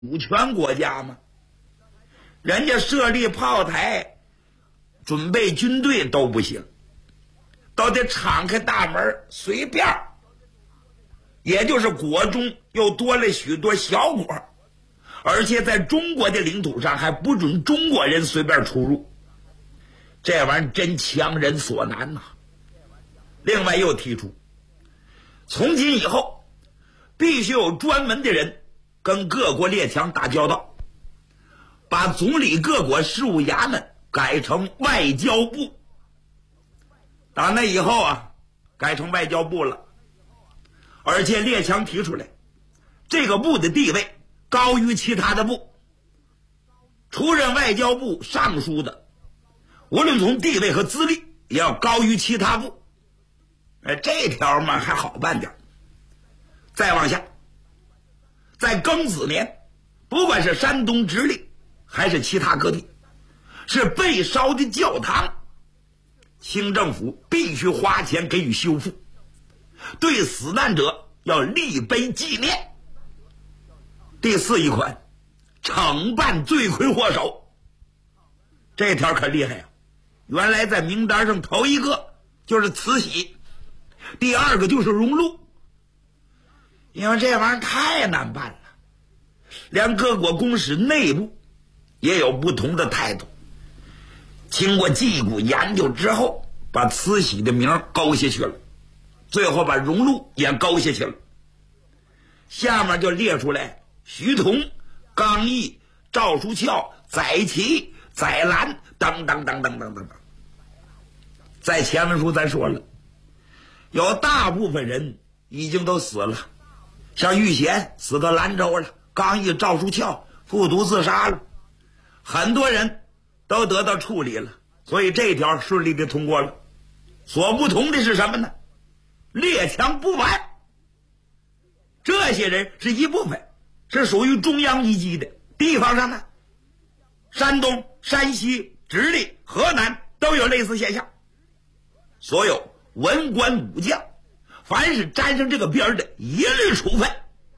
主权国家吗？人家设立炮台，准备军队都不行，都得敞开大门随便，也就是国中又多了许多小国，而且在中国的领土上还不准中国人随便出入，这玩意儿真强人所难呐。另外又提出，从今以后必须有专门的人跟各国列强打交道，把总理各国事务衙门改成外交部。打那以后啊，改成外交部了，而且列强提出来，这个部的地位高于其他的部，出任外交部尚书的，无论从地位和资历也要高于其他部。这条嘛还好办点。再往下，在庚子年，不管是山东直隶还是其他各地，是被烧的教堂，清政府必须花钱给予修复，对死难者要立碑纪念。第四一款，惩办罪魁祸首。这条可厉害呀！原来在名单上头一个就是慈禧，第二个就是荣禄，因为这玩意儿太难办了，连各国公使内部也有不同的态度。经过击鼓研究之后，把慈禧的名勾下去了，最后把荣禄也勾下去了。下面就列出来徐桐、刚毅、赵书翘、载祺、载澜等等等等等等。在前文书咱说了，有大部分人已经都死了，像玉贤死到兰州了，刚毅、赵书翘服毒自杀了，很多人都得到处理了，所以这条顺利的通过了。所不同的是什么呢？列强不完，这些人是一部分，是属于中央一级的，地方上呢，山东、山西、直隶、河南都有类似现象。所有文官武将，凡是沾上这个边的，一律处分。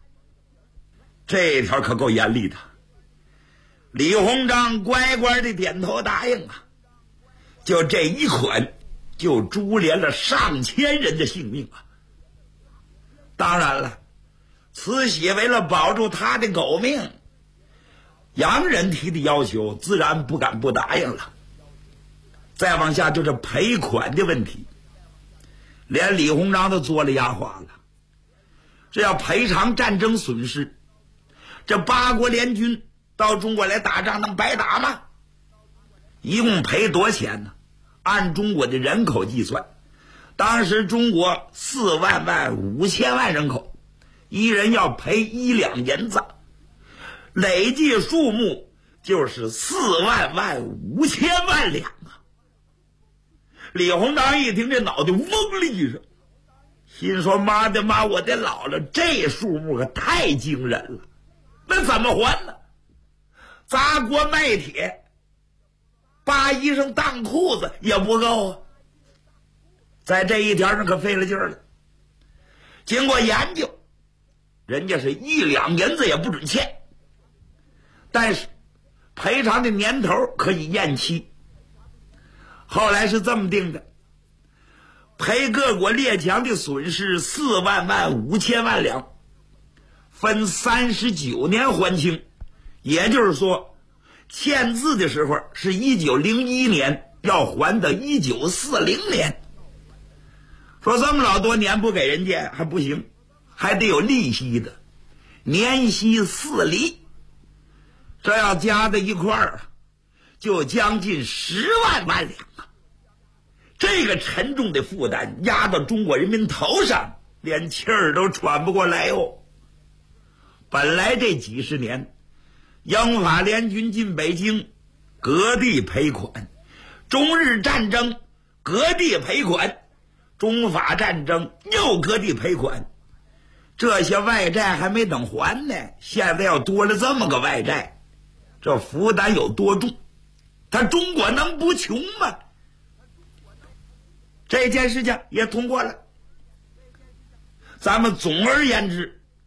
这条可够严厉的。李鸿章乖乖的点头答应啊，就这一款就株连了上千人的性命啊。当然了，慈禧为了保住他的狗命，洋人提的要求自然不敢不答应了。再往下就是赔款的问题，连李鸿章都嘬了牙花了。这要赔偿战争损失，这八国联军到中国来打仗能白打吗？一共赔多少钱呢？按中国的人口计算，当时中国4万5千万人口，一人要赔1两银子，累计数目就是4万5千万两啊！李鸿章一听，这脑袋嗡了一声，心说妈的妈，我的姥姥，这数目可太惊人了，那怎么还呢？砸锅卖铁，扒衣裳当裤子也不够啊。在这一条上可费了劲儿了。经过研究，人家是1两银子也不准欠，但是赔偿的年头可以延期。后来是这么定的，赔各国列强的损失4万5千万两，分39年还清。也就是说，签字的时候是1901年，要还到1940年。说这么老多年不给人家还不行，还得有利息的，年息4厘，这要加在一块儿，就将近10万两啊！这个沉重的负担压到中国人民头上，连气儿都喘不过来哦。本来这几十年，英法联军进北京，各地赔款；中日战争，各地赔款；中法战争又各地赔款。这些外债还没等还呢，现在要多了这么个外债，这负担有多重？他中国能不穷吗？这件事情也通过了。咱们总而言之，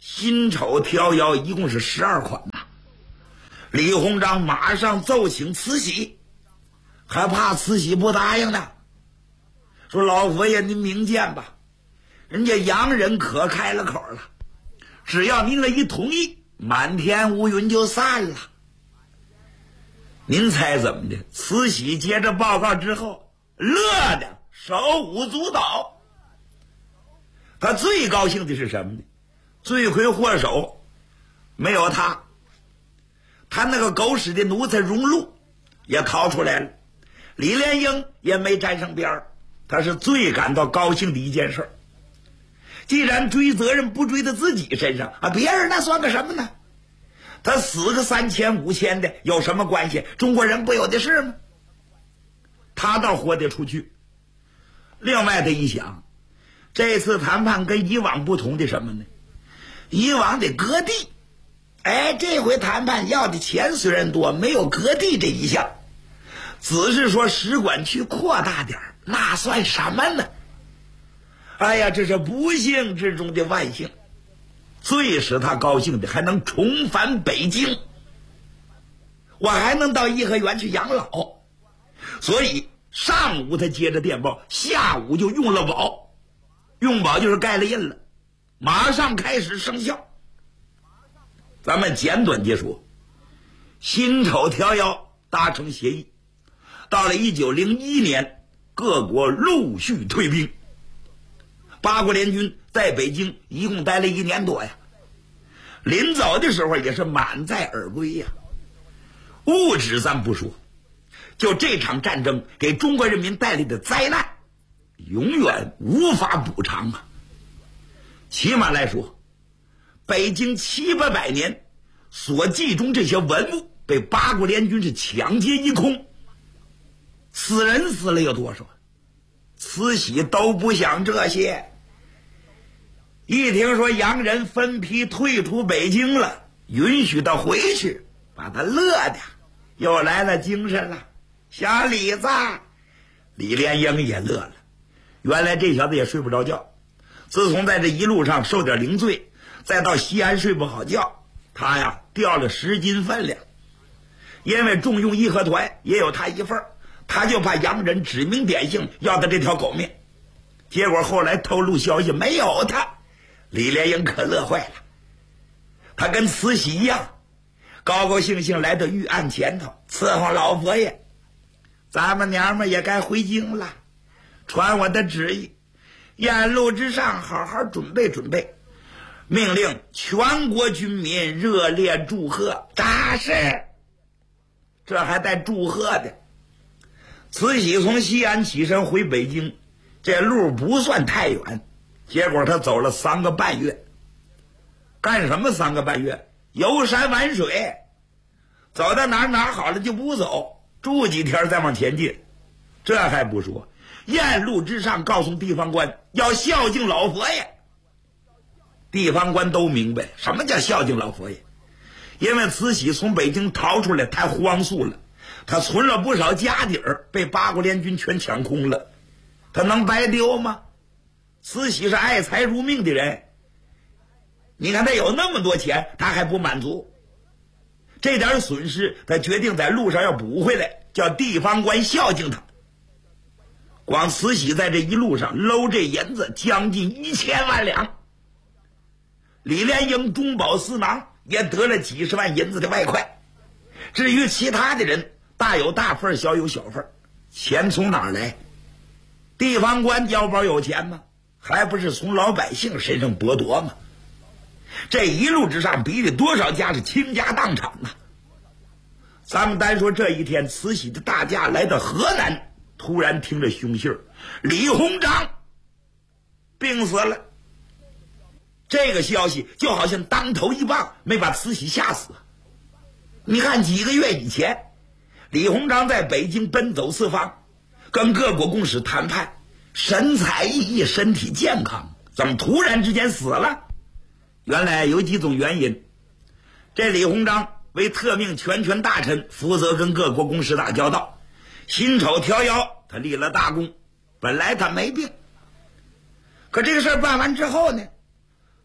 辛丑条约一共是12款呐。李鸿章马上奏请慈禧，还怕慈禧不答应呢，说老佛爷您明鉴吧，人家洋人可开了口了，只要您这一同意，满天乌云就散了。您猜怎么的？慈禧接着报告之后，乐的手舞足蹈。他最高兴的是什么呢？罪魁祸首没有他，他那个狗屎的奴才荣禄也逃出来了，李莲英也没沾上边儿。他是最感到高兴的一件事。既然追责任不追到自己身上啊，别人那算个什么呢？他死个3000、5000的有什么关系？中国人不有的是吗？他倒活得出去。另外的一想，这次谈判跟以往不同的什么呢？以往得割地，这回谈判要的钱虽然多，没有割地这一项，只是说使馆区扩大点，那算什么呢？哎呀，这是不幸之中的万幸。最使他高兴的还能重返北京，我还能到颐和园去养老。所以上午他接着电报，下午就用了宝，用宝就是盖了印了，马上开始生效。咱们简短结说，辛丑条约达成协议，到了1901年，各国陆续退兵。八国联军在北京一共待了1年多呀，临走的时候也是满载而归呀。物质咱不说，就这场战争给中国人民带来的灾难，永远无法补偿啊。起码来说，北京700-800年所集中这些文物被八国联军是抢劫一空，死人死了有多少？慈禧都不想这些。一听说洋人分批退出北京了，允许他回去，把他乐的又来了精神了。小李子，李莲英也乐了。原来这小子也睡不着觉，自从在这一路上受点零醉，再到西安睡不好觉，他呀掉了10斤分量。因为重用义和团也有他一份，他就怕洋人指名点姓要他这条狗命。结果后来透露消息没有他，李莲英可乐坏了。他跟慈禧一样，高高兴兴来到御案前头伺候老佛爷。咱们娘们也该回京了，传我的旨意，宴路之上好好准备准备，命令全国军民热烈祝贺。扎实，这还带祝贺的。慈禧从西安起身回北京，这路不算太远，结果他走了3个半月。干什么3个半月？游山玩水，走到哪好了就不走，住几天再往前进。这还不说，宴路之上告诉地方官要孝敬老佛爷。地方官都明白什么叫孝敬老佛爷，因为慈禧从北京逃出来太荒速了，他存了不少家底儿，被八国联军全抢空了，他能白丢吗？慈禧是爱财如命的人，你看他有那么多钱，他还不满足。这点损失他决定在路上要补回来，叫地方官孝敬他。光慈禧在这一路上搂这银子将近1000万两，李莲英中饱私囊，也得了几十万银子的外快。至于其他的人，大有大份小有小份，钱从哪儿来？地方官腰包有钱吗？还不是从老百姓身上剥夺吗？这一路之上比例多少家是倾家荡产啊。咱们单说这一天，慈禧的大驾来到河南，突然听着凶信儿，李鸿章病死了。这个消息就好像当头一棒，没把慈禧吓死。你看几个月以前，李鸿章在北京奔走四方，跟各国公使谈判，神采奕奕，身体健康，怎么突然之间死了？原来有几种原因。这李鸿章为特命全权大臣，负责跟各国公使打交道，辛丑条约他立了大功，本来他没病，可这个事儿办完之后呢，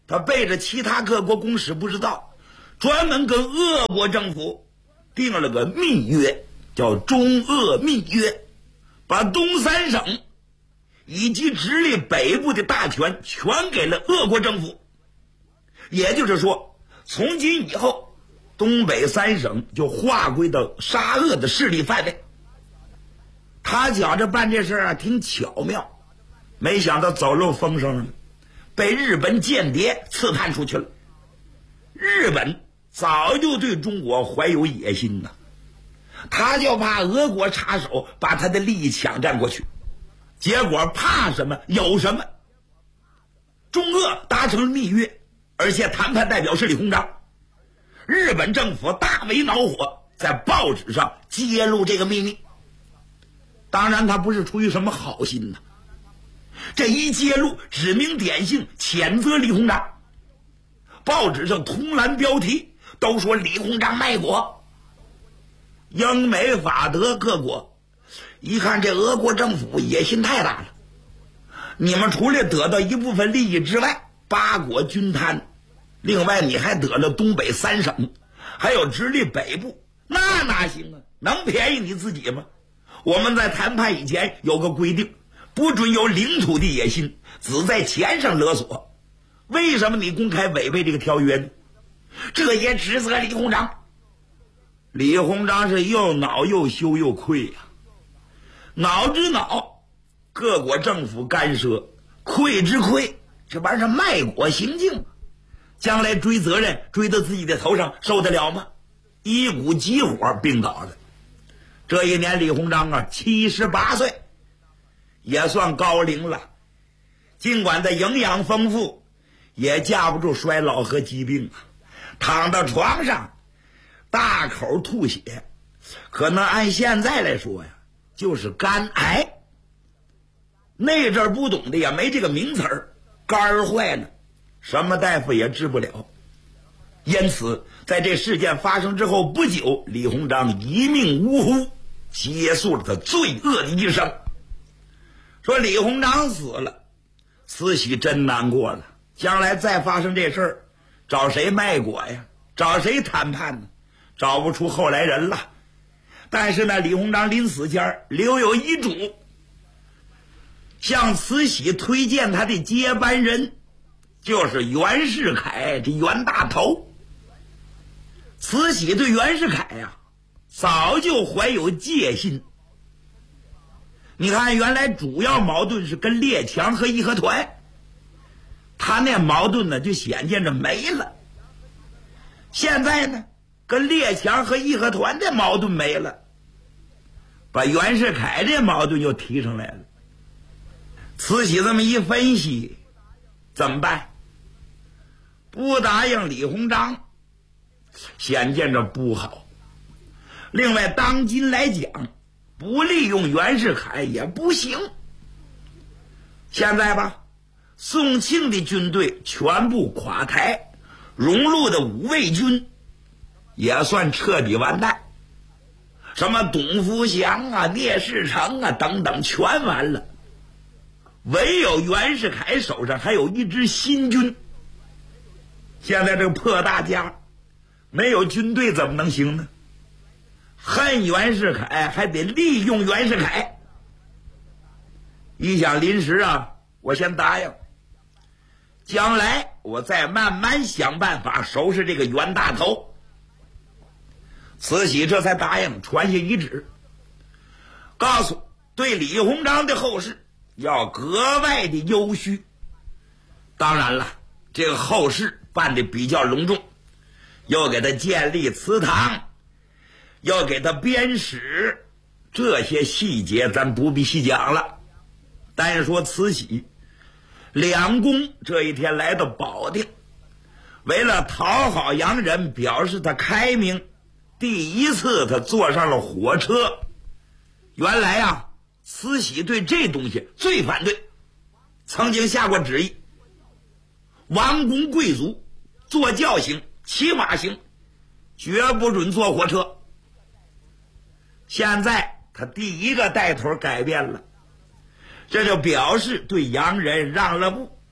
他背着其他各国公使不知道，专门跟俄国政府订了个密约，叫中俄密约，把东三省以及直隶北部的大权全给了俄国政府。也就是说，从今以后，东北三省就划归到沙俄的势力范围。他觉着办这事啊挺巧妙，没想到走漏风声了，被日本间谍刺探出去了。日本早就对中国怀有野心呐，他就怕俄国插手把他的利益抢占过去。结果怕什么有什么，中俄达成了密约，而且谈判代表是李鸿章。日本政府大为恼火，在报纸上揭露这个秘密。当然他不是出于什么好心呐，这一揭露指名点姓谴责李鸿章，报纸上通栏标题都说李鸿章卖国。英美法德各国一看这俄国政府野心太大了，你们除了得到一部分利益之外，八国均摊，另外你还得了东北三省，还有直隶北部，那哪行啊？能便宜你自己吗？我们在谈判以前有个规定，不准有领土的野心，只在钱上勒索。为什么你公开违背这个条约呢？这也指责李鸿章。李鸿章是又恼又羞又愧呀，恼之恼，各国政府干涉；愧之愧，这玩意儿是卖国行径，将来追责任追到自己的头上，受得了吗？一股急火病倒了。这一年李鸿章啊78岁，也算高龄了，尽管他营养丰富，也架不住衰老和疾病啊。躺到床上大口吐血，可能按现在来说呀就是肝癌。那阵儿不懂的也没这个名词儿，肝儿坏了什么大夫也治不了。因此在这事件发生之后不久，李鸿章一命呜呼，结束了他罪恶的一生。说李鸿章死了，慈禧真难过了，将来再发生这事儿，找谁卖国呀？找谁谈判呢？找不出后来人了。但是呢，李鸿章临死前留有遗嘱，向慈禧推荐他的接班人，就是袁世凯，这袁大头。慈禧对袁世凯呀早就怀有戒心。你看，原来主要矛盾是跟列强和义和团，他那矛盾呢就显见着没了。现在呢，跟列强和义和团的矛盾没了，把袁世凯这矛盾又提上来了。慈禧这么一分析，怎么办？不答应李鸿章，显见着不好。另外，当今来讲，不利用袁世凯也不行。现在吧，宋庆的军队全部垮台，荣禄的五位军也算彻底完蛋，什么董福祥啊、聂士成啊等等全完了。唯有袁世凯手上还有一支新军。现在这个破大家没有军队怎么能行呢？恨袁世凯还得利用袁世凯。一想临时啊，我先答应，将来我再慢慢想办法收拾这个袁大头。慈禧这才答应，传下遗旨，告诉对李鸿章的后事要格外的优须。当然了，这个后事办得比较隆重，又给他建立祠堂，又给他编史，这些细节咱不必细讲了。但是说慈禧两宫这一天来到保定，为了讨好洋人，表示他开明，第一次他坐上了火车。原来啊，慈禧对这东西最反对，曾经下过旨意，王公贵族坐轿行、骑马行，绝不准坐火车。现在他第一个带头改变了，这就表示对洋人让了步，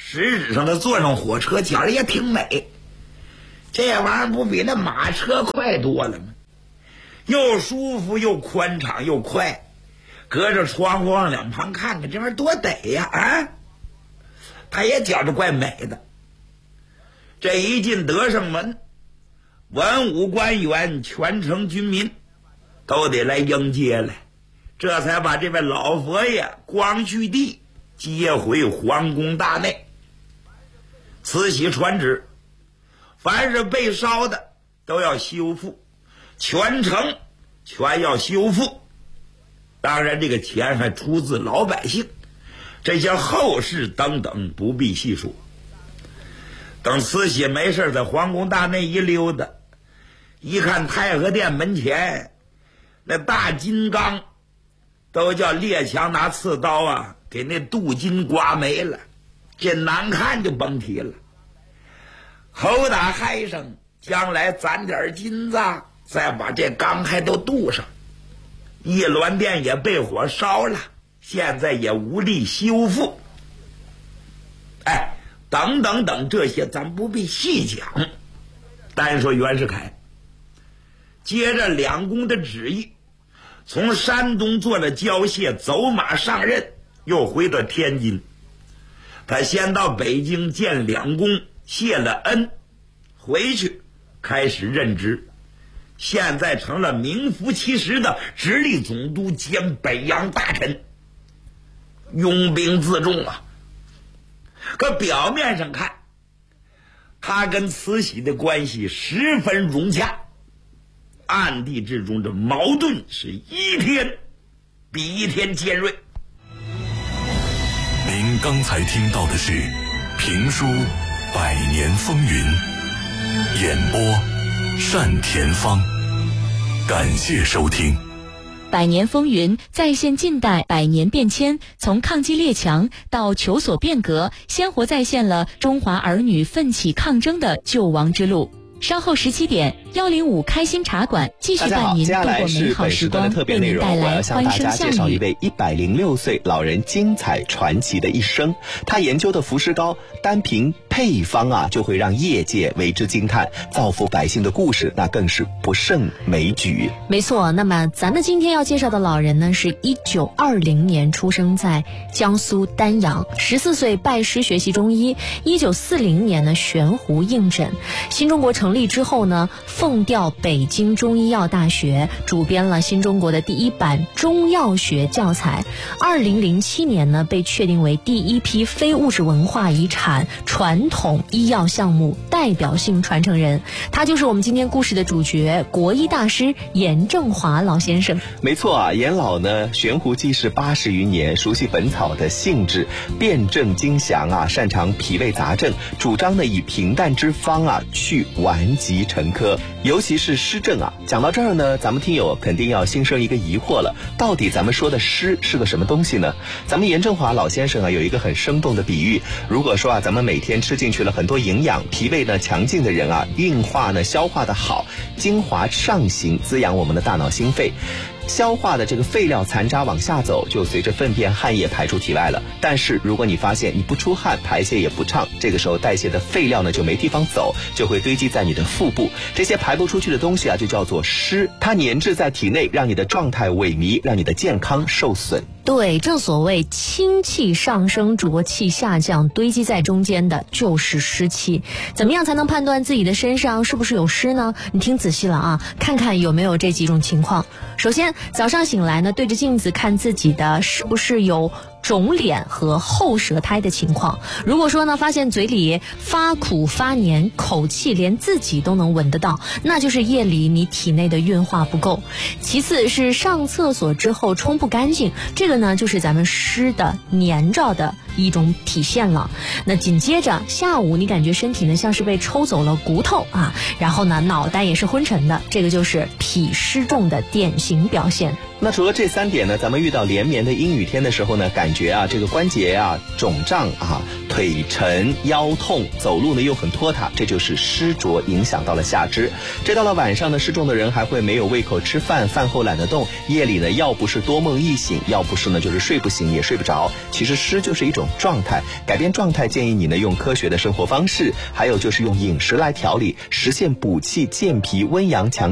实质上他坐上火车觉得也挺美，这玩意儿不比那马车快多了吗？又舒服又宽敞又快，隔着窗户往两旁看看，这玩意儿多得呀啊！他也觉着怪美的。这一进德胜门，文武官员全城军民都得来迎接来，这才把这位老佛爷光绪帝接回皇宫大内。慈禧传旨，凡是被烧的都要修复，全城全要修复。当然这个钱还出自老百姓，这些后事等等不必细说。等慈禧没事在皇宫大内一溜达，一看太和殿门前那大金刚都叫列强拿刺刀啊给那镀金刮没了，这难看就甭提了。口打嗨声，将来攒点金子，再把这钢还都镀上。义銮殿也被火烧了，现在也无力修复。等等等，这些咱不必细讲，单说袁世凯接着两宫的旨意，从山东做了交卸，走马上任，又回到天津。他先到北京见两宫，谢了恩，回去开始任职，现在成了名副其实的直隶总督兼北洋大臣，拥兵自重啊。可表面上看，他跟慈禧的关系十分融洽，暗地之中的矛盾是一天比一天尖锐。 您刚才听到的是评书《百年风云》，演播单田芳，感谢收听。 百年风云再现近代百年变迁，从抗击列强到求索变革，鲜活再现了中华儿女奋起抗争的救亡之路。稍后17点，105开心茶馆继续伴您度过美好时光，为您带来欢声笑语。 介绍一位106岁老人精彩传奇的一生。他研究的浮尸膏，单凭配方啊，就会让业界为之惊叹，造福百姓的故事，那更是不胜枚举。 没错，那么咱们今天要介绍的老人呢，是1920年出生在江苏丹阳，14岁拜师学习中医，1940年呢悬壶应诊。新中国成立之后呢，奉调北京中医药大学，主编了新中国的第一版中药学教材。2007年呢，被确定为第一批非物质文化遗产传统医药项目代表性传承人。他就是我们今天故事的主角，国医大师严正华老先生。 没错啊，严老呢悬壶济世80余年，熟悉本草的性质，辨证精详啊，擅长脾胃杂症，主张呢以平淡之方啊去顽疾沉疴，尤其是湿症啊。讲到这儿呢，咱们听友肯定要心生一个疑惑了，到底咱们说的湿是个什么东西呢？咱们严正华老先生啊有一个很生动的比喻，如果说啊咱们每天吃进去了很多营养，脾胃呢强劲的人啊，运化呢消化的好，精华上行，滋养我们的大脑心肺，消化的这个废料残渣往下走，就随着粪便汗液排出体外了。但是如果你发现你不出汗，排泄也不畅，这个时候代谢的废料呢就没地方走，就会堆积在你的腹部，这些排不出去的东西啊就叫做湿，它粘滞在体内，让你的状态萎靡，让你的健康受损。 对，正所谓清气上升，浊气下降，堆积在中间的就是湿气。怎么样才能判断自己的身上是不是有湿呢？你听仔细了啊，看看有没有这几种情况。首先，早上醒来呢，对着镜子看自己的是不是有肿脸和后舌苔的情况。如果说呢，发现嘴里发苦发黏，口气连自己都能闻得到，那就是夜里你体内的运化不够。其次是上厕所之后冲不干净，这个呢就是咱们湿的黏着的一种体现了。那紧接着下午你感觉身体呢像是被抽走了骨头啊，然后呢脑袋也是昏沉的，这个就是脾湿重的典型表现。 那除了这3点呢，咱们遇到连绵的阴雨天的时候呢，感感觉啊，这个关节啊肿胀啊，腿沉腰痛，走路呢又很拖沓，这就是湿浊影响到了下肢。这到了晚上呢，湿重的人还会没有胃口吃饭，饭后懒得动，夜里呢要不是多梦易醒，要不是呢就是睡不醒也睡不着。其实湿就是一种状态，改变状态建议你呢用科学的生活方式，还有就是用饮食来调理，实现补气健脾温阳强